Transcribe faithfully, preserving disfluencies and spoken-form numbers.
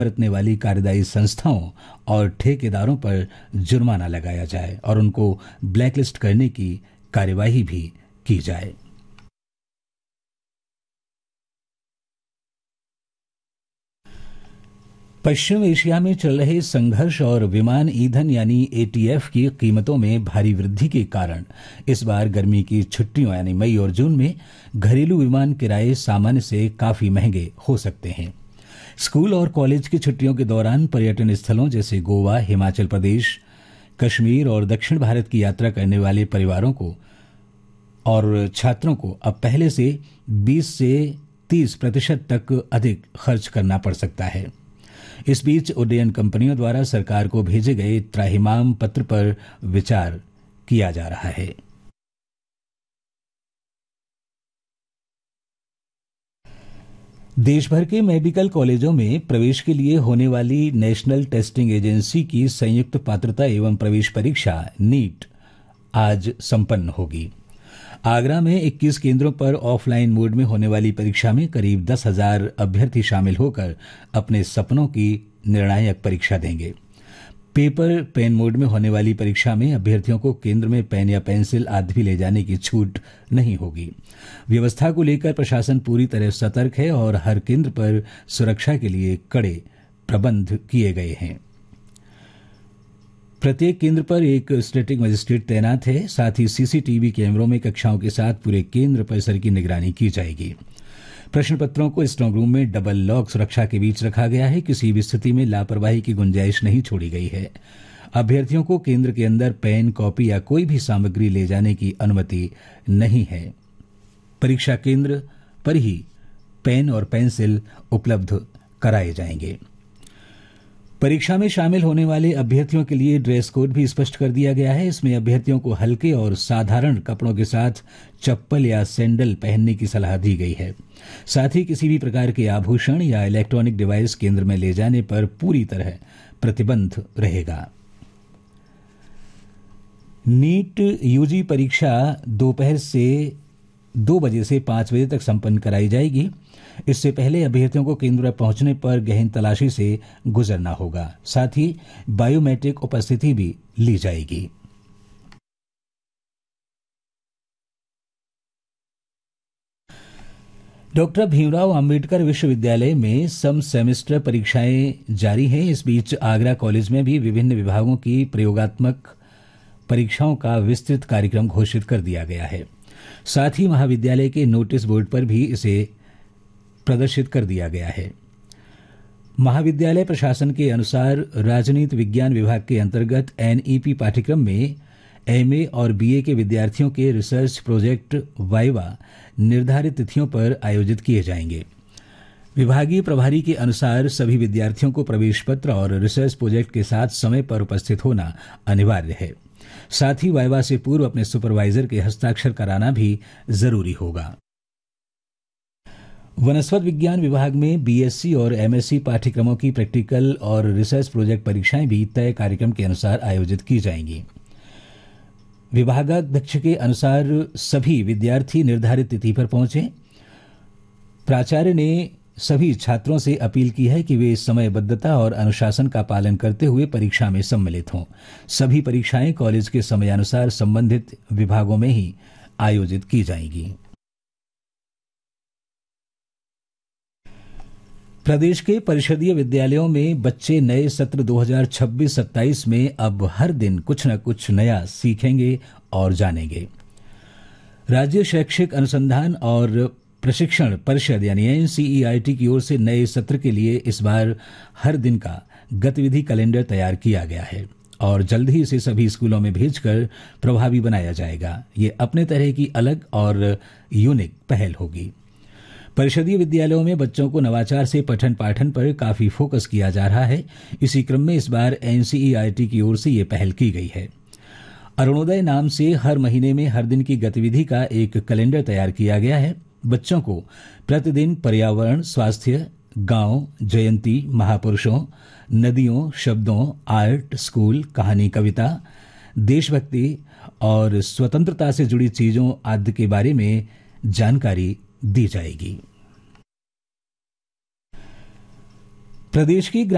बरतने वाली कार्यदायी संस्थाओं और ठेकेदारों पर जुर्माना लगाया जाए और उनको ब्लैकलिस्ट करने की कार्यवाही भी की जाए। पश्चिम एशिया में चल रहे संघर्ष और विमान ईंधन यानी एटीएफ की कीमतों में भारी वृद्धि के कारण इस बार गर्मी की छुट्टियों यानी मई और जून में घरेलू विमान किराए सामान्य से काफी महंगे हो सकते हैं। स्कूल और कॉलेज की छुट्टियों के दौरान पर्यटन स्थलों जैसे गोवा, हिमाचल प्रदेश, कश्मीर और दक्षिण भारत की यात्रा करने वाले परिवारों को और छात्रों को अब पहले से बीस से तीस प्रतिशत तक अधिक खर्च करना पड़ सकता है। इस बीच उड्डयन कंपनियों द्वारा सरकार को भेजे गए त्राहिमाम पत्र पर विचार किया जा रहा है। देश भर के मेडिकल कॉलेजों में प्रवेश के लिए होने वाली नेशनल टेस्टिंग एजेंसी की संयुक्त पात्रता एवं प्रवेश परीक्षा नीट आज संपन्न होगी। आगरा में इक्कीस केंद्रों पर ऑफलाइन मोड में होने वाली परीक्षा में करीब दस हजार अभ्यर्थी शामिल होकर अपने सपनों की निर्णायक परीक्षा देंगे। पेपर पेन मोड में होने वाली परीक्षा में अभ्यर्थियों को केंद्र में पेन या पेंसिल आदि भी ले जाने की छूट नहीं होगी। व्यवस्था को लेकर प्रशासन पूरी तरह सतर्क है और हर केंद्र पर सुरक्षा के लिए कड़े प्रबंध किए गए हैं। प्रत्येक केंद्र पर एक स्टैटिक मजिस्ट्रेट तैनात है। साथ ही सीसीटीवी कैमरों में कक्षाओं के साथ पूरे केंद्र परिसर की निगरानी की जाएगी। प्रश्न पत्रों को स्ट्रांग रूम में डबल लॉक सुरक्षा के बीच रखा गया है। किसी भी स्थिति में लापरवाही की गुंजाइश नहीं छोड़ी गई है। अभ्यर्थियों को केंद्र के अंदर पेन, कॉपी या कोई भी सामग्री ले जाने की अनुमति नहीं है। परीक्षा केंद्र पर ही पेन और पेंसिल उपलब्ध कराए जाएंगे। परीक्षा में शामिल होने वाले अभ्यर्थियों के लिए ड्रेस कोड भी स्पष्ट कर दिया गया है। इसमें अभ्यर्थियों को हल्के और साधारण कपड़ों के साथ चप्पल या सैंडल पहनने की सलाह दी गई है। साथ ही किसी भी प्रकार के आभूषण या इलेक्ट्रॉनिक डिवाइस केंद्र में ले जाने पर पूरी तरह प्रतिबंध रहेगा। नीट यूजी परीक्षा दोपहर से दो बजे से पांच बजे तक संपन्न कराई जाएगी। इससे पहले अभ्यर्थियों को केंद्र पर पहुंचने पर गहन तलाशी से गुजरना होगा। साथ ही बायोमेट्रिक उपस्थिति भी ली जाएगी। डॉक्टर भीमराव अंबेडकर विश्वविद्यालय में सम सेमेस्टर परीक्षाएं जारी हैं। इस बीच आगरा कॉलेज में भी विभिन्न विभागों की प्रयोगात्मक परीक्षाओं का विस्तृत कार्यक्रम घोषित कर दिया गया है। साथ ही महाविद्यालय के नोटिस बोर्ड पर भी इसे प्रदर्शित कर दिया गया है। महाविद्यालय प्रशासन के अनुसार राजनीति विज्ञान विभाग के अंतर्गत एनईपी पाठ्यक्रम में एमए और बीए के विद्यार्थियों के रिसर्च प्रोजेक्ट वाइवा निर्धारित तिथियों पर आयोजित किए जाएंगे। विभागीय प्रभारी के अनुसार सभी विद्यार्थियों को प्रवेश पत्र और रिसर्च प्रोजेक्ट के साथ समय पर उपस्थित होना अनिवार्य है। साथ ही वाइवा से पूर्व अपने सुपरवाइजर के हस्ताक्षर कराना भी जरूरी होगा। वनस्पत विज्ञान विभाग में बीएससी और एमएससी पाठ्यक्रमों की प्रैक्टिकल और रिसर्च प्रोजेक्ट परीक्षाएं भी तय कार्यक्रम के अनुसार आयोजित की जाएंगी। विभागाध्यक्ष के अनुसार सभी विद्यार्थी निर्धारित तिथि पर पहुंचे। प्राचार्य ने सभी छात्रों से अपील की है कि वे समयबद्धता और अनुशासन का पालन करते हुए परीक्षा में सम्मिलित हों। सभी परीक्षाएं कॉलेज के समयानुसार संबंधित विभागों में ही आयोजित की जाएंगी। प्रदेश के परिषदीय विद्यालयों में बच्चे नए सत्र दो हज़ार छब्बीस सत्ताईस में अब हर दिन कुछ न कुछ नया सीखेंगे और जानेंगे। राज्य शैक्षिक अनुसंधान और प्रशिक्षण परिषद यानी एनसीईआरटी की ओर से नए सत्र के लिए इस बार हर दिन का गतिविधि कैलेंडर तैयार किया गया है और जल्द ही इसे सभी स्कूलों में भेजकर प्रभावी बनाया जाएगा। ये अपने तरह की अलग और यूनिक पहल होगी। परिषदीय विद्यालयों में बच्चों को नवाचार से पठन पाठन पर काफी फोकस किया जा रहा है। इसी क्रम में इस बार एनसीईआरटी की ओर से ये पहल की गई है। अरुणोदय नाम से हर महीने में हर दिन की गतिविधि का एक कैलेंडर तैयार किया गया है। बच्चों को प्रतिदिन पर्यावरण, स्वास्थ्य, गांव, जयंती, महापुरुषों, नदियों, शब्दों, आर्ट, स्कूल, कहानी, कविता, देशभक्ति और स्वतंत्रता से जुड़ी चीजों आदि के बारे में जानकारी दी जाएगी। प्रदेश की